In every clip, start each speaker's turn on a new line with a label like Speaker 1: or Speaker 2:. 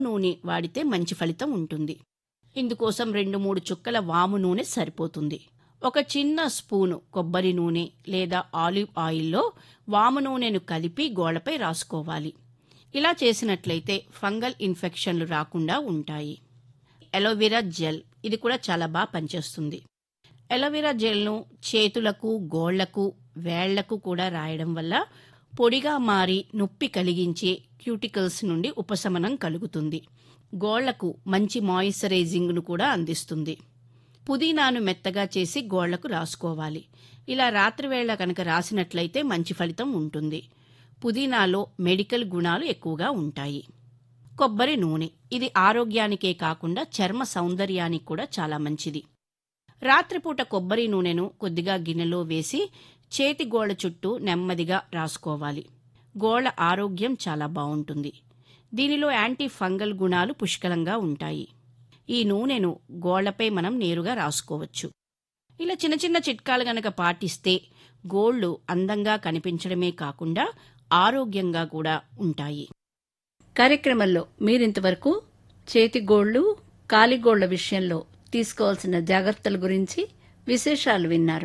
Speaker 1: నూనె వాడితే మంచి ఫలితం ఉంటుంది. ఇందుకోసం 2-3 చుక్కల వాము నూనె సరిపోతుంది. ఒక చిన్న స్పూను కొబ్బరి నూనె లేదా ఆలివ్ ఆయిల్లో వాము నూనెను కలిపి గోళ్లపై రాసుకోవాలి. ఇలా చేసినట్లయితే ఫంగల్ ఇన్ఫెక్షన్లు రాకుండా ఉంటాయి. అలోవెరా జెల్ ఇది కూడా చాలా బాగా పనిచేస్తుంది. అలోవెరా జెల్ను చేతులకు, గోళ్లకు, వేళ్లకు కూడా రాయడం వల్ల పొడిగా మారి నొప్పి కలిగించే క్యూటికల్స్ నుండి ఉపశమనం కలుగుతుంది. గోళ్లకు మంచి మాయిశ్చరైజింగ్ను కూడా అందిస్తుంది. పుదీనాను మెత్తగా చేసి గోళ్లకు రాసుకోవాలి. ఇలా రాత్రివేళ కనుక రాసినట్లయితే మంచి ఫలితం ఉంటుంది. పుదీనాలో మెడికల్ గుణాలు ఎక్కువగా ఉంటాయి. కొబ్బరి నూనె ఇది ఆరోగ్యానికే కాకుండా చర్మ సౌందర్యానికి కూడా చాలా మంచిది. రాత్రిపూట కొబ్బరి నూనెను కొద్దిగా గిన్నెలో వేసి చేతి గోళ్ల చుట్టూ నెమ్మదిగా రాసుకోవాలి. గోళ్ల ఆరోగ్యం చాలా బాగుంటుంది. దీనిలో యాంటీ ఫంగల్ గుణాలు పుష్కలంగా ఉంటాయి. ఈ నూనెను గోళ్లపై మనం నేరుగా రాసుకోవచ్చు. ఇలా చిన్న చిన్న చిట్కాలు గనక పాటిస్తే గోళ్లు అందంగా కనిపించడమే కాకుండా ఆరోగ్యంగా కూడా ఉంటాయి. కార్యక్రమంలో మీరింతవరకు చేతిగోళ్లు, కాలిగోళ్ల విషయంలో తీసుకోవాల్సిన జాగ్రత్తల గురించి విశేషాలు విన్నారు.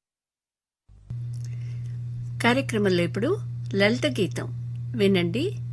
Speaker 1: కార్యక్రమంలో ఇప్పుడు లలిత గీతం వినండి.